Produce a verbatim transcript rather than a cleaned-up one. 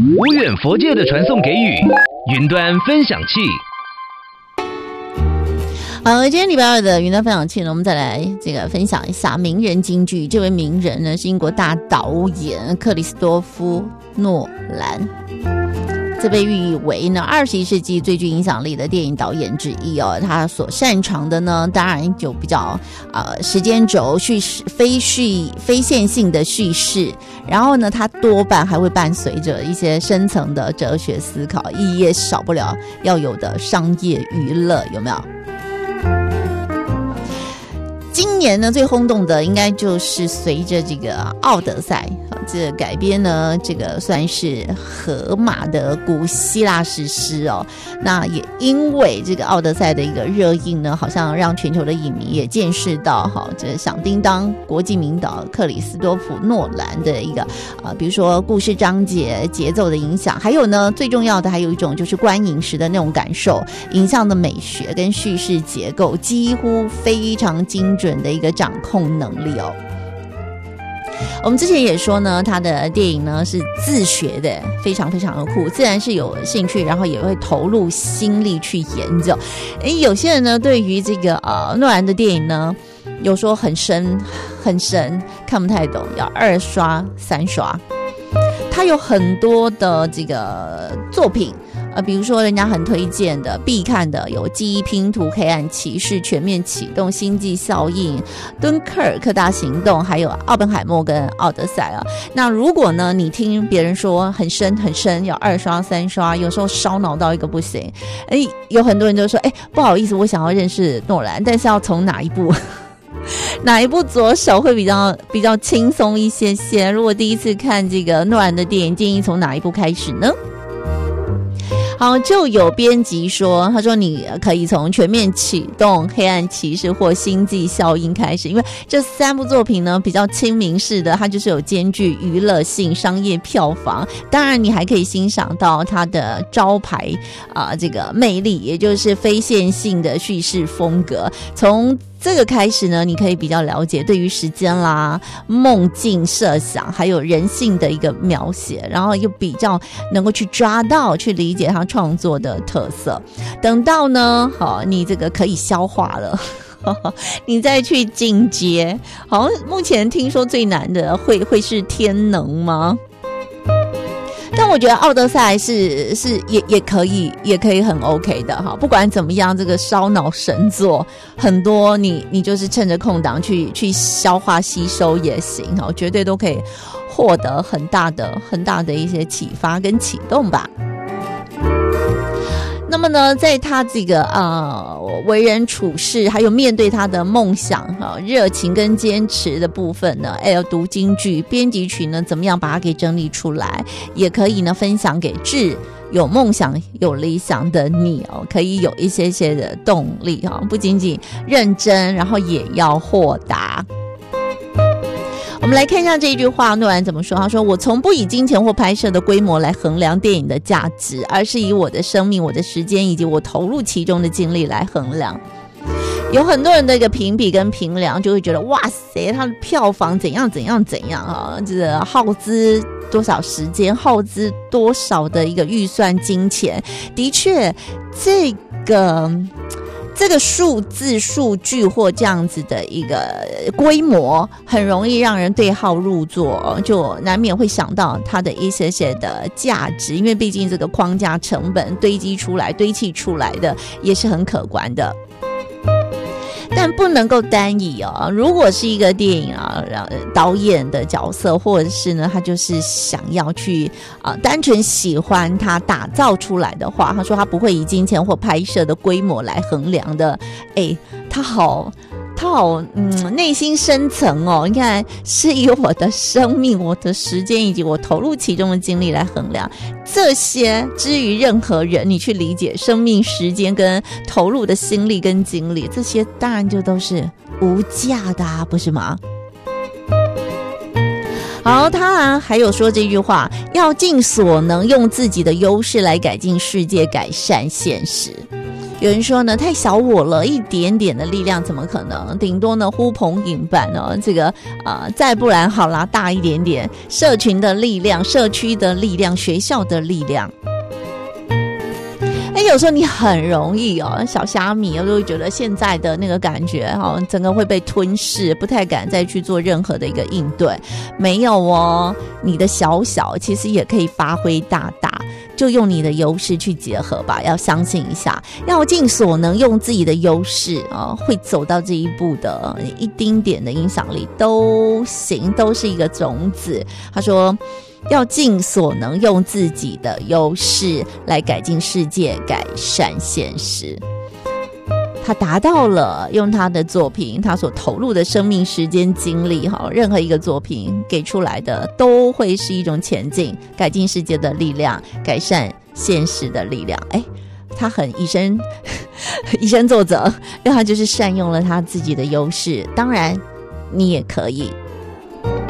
无远佛界的传送给语，云端分享器。 好，今天礼拜二的云端分享器呢，我们再来这个分享一下名人金句。这位名人呢是英国大导演克里斯多夫诺兰，这被誉为呢二十一世纪最具影响力的电影导演之一哦。他所擅长的呢，当然就比较呃时间轴叙事、非叙非线性的叙事，然后呢，他多半还会伴随着一些深层的哲学思考，也少不了要有的商业娱乐，有没有？今年呢，最轰动的应该就是随着这个《奥德赛》这个改编呢，这个算是荷马的古希腊史诗哦。那也因为这个《奥德赛》的一个热映呢，好像让全球的影迷也见识到哈，这响叮当国际名导克里斯多夫诺兰的一个呃，比如说故事章节、节奏的影响，还有呢，最重要的还有一种就是观影时的那种感受，影像的美学跟叙事结构几乎非常精准的一个掌控能力哦。我们之前也说呢，他的电影呢是自学的，非常非常的酷，自然是有兴趣，然后也会投入心力去研究。诶，有些人呢对于这个呃诺兰的电影呢，有说很深很深，看不太懂，要二刷三刷。他有很多的这个作品。呃，比如说人家很推荐的必看的有记忆拼图、黑暗骑士、全面启动、星际效应、敦刻尔克大行动，还有奥本海默跟奥德赛啊。那如果呢你听别人说很深很深，要二刷三刷，有时候烧脑到一个不行，哎，有很多人就说，哎，不好意思，我想要认识诺兰，但是要从哪一部哪一部着手会比较比较轻松一些些？如果第一次看这个诺兰的电影，建议从哪一部开始呢？好，就有编辑说，他说你可以从全面启动、黑暗骑士或星际效应开始，因为这三部作品呢比较亲民式的，它就是有兼具娱乐性、商业票房，当然你还可以欣赏到它的招牌啊、呃、这个魅力，也就是非线性的叙事风格。从这个开始呢，你可以比较了解对于时间啦、梦境设想还有人性的一个描写，然后又比较能够去抓到、去理解他创作的特色。等到呢，好，你这个可以消化了，你再去进阶。好像目前听说最难的会会是天能吗？但我觉得奥德赛是是也也可以也可以很 OK 的哈，不管怎么样，这个烧脑神作很多，你你就是趁着空档去去消化吸收也行哈，绝对都可以获得很大的很大的一些启发跟启动吧。那么呢，在他这个呃为人处事，还有面对他的梦想、呃、热情跟坚持的部分呢，哎，要读京剧编辑群呢，怎么样把它给整理出来，也可以呢分享给志有梦想、有理想的你哦，可以有一些些的动力哈、哦，不仅仅认真，然后也要豁达。我们来看一下这一句话，诺兰怎么说？他说：“我从不以金钱或拍摄的规模来衡量电影的价值，而是以我的生命、我的时间以及我投入其中的精力来衡量。”有很多人的一个评比跟评量，就会觉得哇塞，他的票房怎样怎样怎样啊，这个耗资多少时间，耗资多少的一个预算金钱，的确这个。这个数字数据或这样子的一个规模很容易让人对号入座，就难免会想到它的一些些的价值，因为毕竟这个框架成本堆积出来堆砌出来的也是很可观的。但不能够单以哦，如果是一个电影啊，导演的角色，或者是呢，他就是想要去啊、呃，单纯喜欢他打造出来的话，他说他不会以金钱或拍摄的规模来衡量的。哎，他好，他好，嗯，内心深层哦，你看，是以我的生命、我的时间以及我投入其中的精力来衡量。这些至于任何人，你去理解生命、时间跟投入的心力跟精力，这些当然就都是无价的啊，不是吗？好，他还有说这句话，要尽所能用自己的优势来改进世界、改善现实。 有人说呢，太小我了，一点点的力量怎么可能？顶多呢呼朋引伴哦，这个呃，再不然好啦，大一点点，社群的力量、社区的力量、学校的力量。哎，有时候你很容易哦，小虾米我就会觉得现在的那个感觉哈、哦，整个会被吞噬，不太敢再去做任何的一个应对。没有哦，你的小小其实也可以发挥大大，就用你的优势去结合吧。要相信一下，要尽所能用自己的优势啊、哦，会走到这一步的，一丁点的影响力都行，都是一个种子。他说。要尽所能用自己的优势来改进世界，改善现实。他达到了，用他的作品，他所投入的生命、时间、精力，任何一个作品给出来的都会是一种前进、改进世界的力量，改善现实的力量。哎，他很以身以身作则，让他就是善用了他自己的优势。当然你也可以